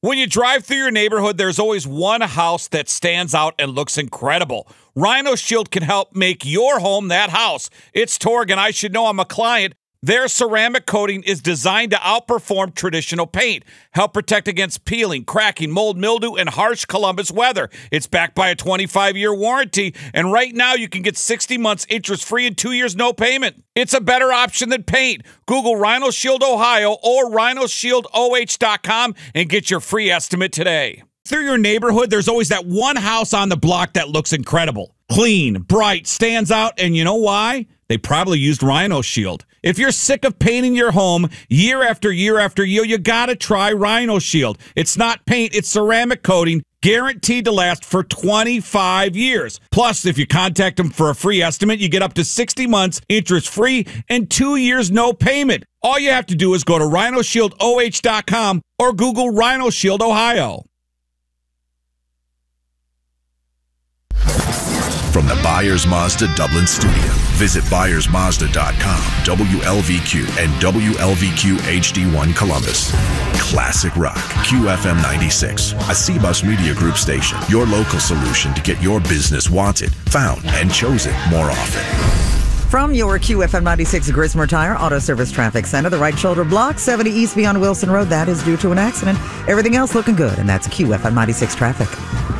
When you drive through your neighborhood, there's always one house that stands out and looks incredible. Rhino Shield can help make your home that house. It's Torg, and I should know I'm a client. Their ceramic coating is designed to outperform traditional paint, help protect against peeling, cracking, mold, mildew, and harsh Columbus weather. It's backed by a 25-year warranty, and right now you can get 60 months interest-free and 2 years no payment. It's a better option than paint. Google Rhino Shield Ohio or rhinoshieldOH.com and get your free estimate today. Through your neighborhood, there's always that one house on the block that looks incredible. Clean, bright, stands out, and you know why? They probably used Rhino Shield. If you're sick of painting your home year after year after year, you gotta try Rhino Shield. It's not paint, it's ceramic coating, guaranteed to last for 25 years. Plus, if you contact them for a free estimate, you get up to 60 months interest-free and 2 years no payment. All you have to do is go to rhinoshieldOH.com or Google Rhino Shield Ohio. From the Byers Mazda Dublin studio, visit ByersMazda.com, WLVQ, and WLVQ HD1 Columbus. Classic rock, QFM 96, a CBus Media Group station, your local solution to get your business wanted, found, and chosen more often. From your QFM 96 Grismer Tire Auto Service Traffic Center, the right shoulder block, 70 East beyond Wilson Road, that is due to an accident. Everything else looking good, and that's QFM 96 traffic.